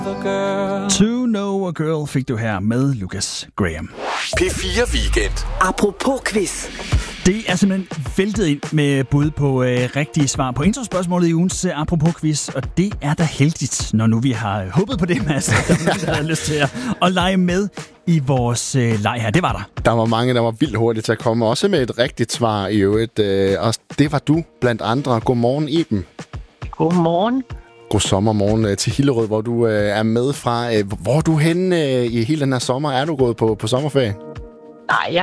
To Know a Girl fik du her med Lucas Graham. P4 Weekend. Apropos quiz. Det er simpelthen væltet ind med bud på rigtige svar på introspørgsmålet i ugens Apropos quiz, og det er da heldigt, når nu vi har håbet på det, Mads, der har lyst til at lege med i vores leg her. Det var der. Der var mange, der var vildt hurtigt til at komme, også med et rigtigt svar i øvrigt. Og det var du blandt andre. Godmorgen, Iben. Godmorgen. God sommermorgen til Hillerød, hvor du er med fra. Hvor er du henne i hele den her sommer? Er du gået på sommerferie? Nej,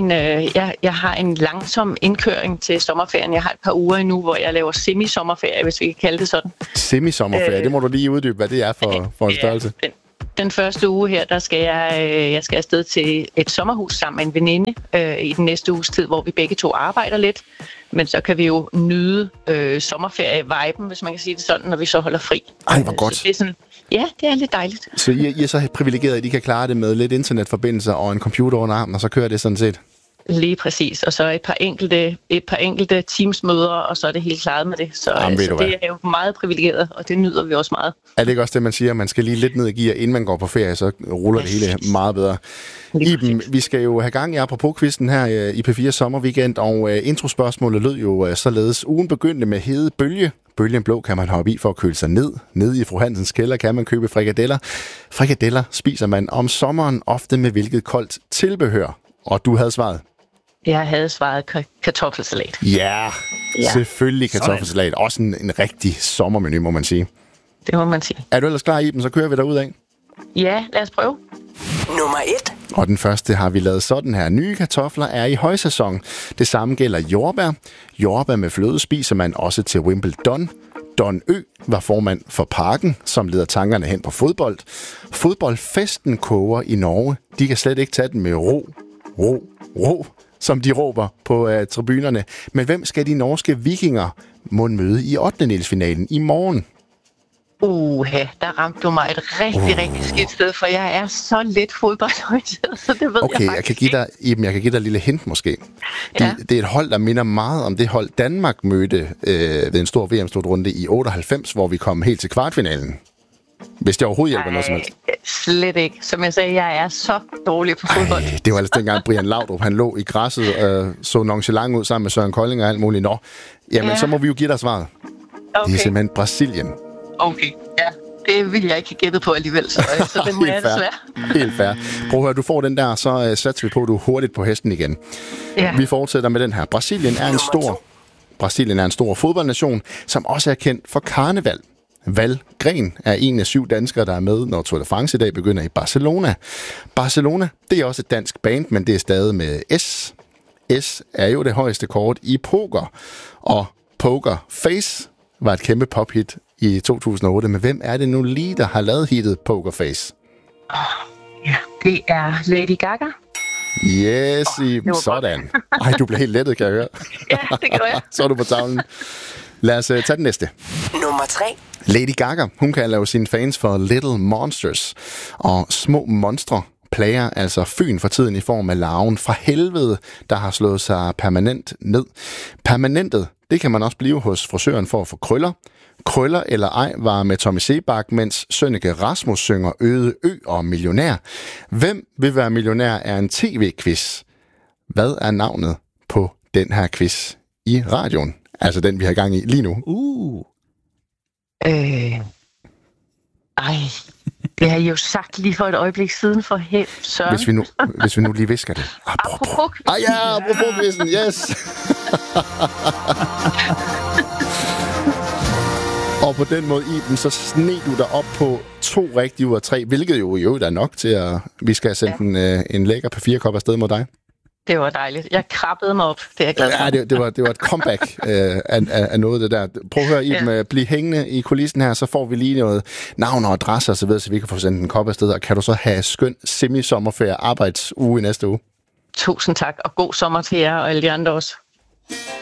jeg har en langsom indkøring til sommerferien. Jeg har et par uger endnu, hvor jeg laver semi-sommerferie, hvis vi kan kalde det sådan. Semi-sommerferie, det må du lige uddybe, hvad det er for en størrelse. Den første uge her, der skal jeg skal afsted til et sommerhus sammen med en veninde i den næste uges tid, hvor vi begge to arbejder lidt. Men så kan vi jo nyde sommerferie-viben, hvis man kan sige det sådan, når vi så holder fri. Ej, hvor godt. Så det er sådan, ja, det er lidt dejligt. Så I er så privilegeret, at I kan klare det med lidt internetforbindelser og en computer under armen, og så kører det sådan set? Lige præcis. Og så et par enkelte Teams-møder, og så er det helt klaret med det. Så det er jo meget privilegeret, og det nyder vi også meget. Er det ikke også det, man siger? Man skal lige lidt ned i gear, inden man går på ferie, så ruller det hele meget bedre. Iben, vi skal jo have gang i Apropos-quizzen her i P4 Sommerweekend, og introspørgsmålet lød jo således. Ugen begyndte med hede bølge. Bølgen blå kan man hoppe i for at køle sig ned. Nede i fru Hansens kælder kan man købe frikadeller. Frikadeller spiser man om sommeren, ofte med hvilket koldt tilbehør. Og du havde svaret? Jeg havde svaret kartoffelsalat. Ja, selvfølgelig kartoffelsalat. Også en rigtig sommermenu, må man sige. Det må man sige. Er du ellers klar, Iben? Så kører vi derud af. Ja, lad os prøve. Nummer 1. Og den første har vi lavet sådan her. Nye kartofler er i højsæson. Det samme gælder jordbær. Jordbær med fløde spiser man også til Wimbledon. Don Ø var formand for Parken, som leder tankerne hen på fodbold. Fodboldfesten koger i Norge. De kan slet ikke tage den med ro, som de råber på tribunerne. Men hvem skal de norske vikinger møde i 8. finalen i morgen? Der ramte du mig et rigtig skidt sted, for jeg er så lidt fodboldorienteret, så det ved jeg faktisk jeg kan give dig et lille hint måske. Ja. Det er et hold, der minder meget om det hold, Danmark mødte ved en stor VM-slutrunde i 98, hvor vi kom helt til kvartfinalen. Hvis det overhovedet hjælper noget som helst. Slet ikke. Som jeg sagde, jeg er så dårlig på fodbold. Det var altså dengang Brian Laudrup, han lå i græsset og så nonchalant ud sammen med Søren Kolding og alt muligt. Jamen, så må vi jo give dig svaret. Okay. Det er simpelthen Brasilien. Okay, ja. Det vil jeg ikke have gættet på alligevel, så det må jeg desværre. Helt fair. Prøv at høre, du får den der, så satser vi på, at du er hurtigt på hesten igen. Ja. Vi fortsætter med den her. Brasilien er en stor fodboldnation, som også er kendt for karneval. Valgren er en af 7 danskere, der er med, når Tour de France i dag begynder i Barcelona. Barcelona, det er også et dansk band, men det er stadig med S. S er jo det højeste kort i poker. Og Poker Face var et kæmpe pophit i 2008. Men hvem er det nu lige, der har lavet hittet Poker Face? Ja, det er Lady Gaga. Yes, sådan. Ej, du bliver helt lettet, kan jeg høre. Ja, det gør jeg. Så er du på tavlen. Lad os tage den næste. Nummer 3. Lady Gaga, hun kan lave sine fans for Little Monsters. Og små monstre plager altså Fyn for tiden i form af larven fra helvede, der har slået sig permanent ned. Permanentet, det kan man også blive hos frisøren for at få krøller. Krøller eller ej var med Tommy Sebak, mens Sønneke Rasmus synger Øde Ø og Millionær. Hvem vil være millionær er en tv-quiz. Hvad er navnet på den her quiz i radioen? Altså den, vi har gang i lige nu. Det har I jo sagt lige for et øjeblik siden for Søren. Hvis vi nu lige visker det. Apropos. Apropos quizzen, yes! Og på den måde, Iben, så sneg du dig op på 2 rigtige ud af 3, hvilket jo i øvrigt er nok til, at vi skal sende en lækker P4-kop afsted mod dig. Det var dejligt. Jeg krabbede mig op. Det er jeg glad for. Ja, det var et comeback af noget af det der. Prøv at høre, Iben, bliv hængende i kulissen her, så får vi lige noget navn og adresse og så videre, så vi kan få sendt en kop afsted. Og kan du så have skøn semi-sommerferie arbejdsuge i næste uge? Tusind tak, og god sommer til jer og alle de andre også.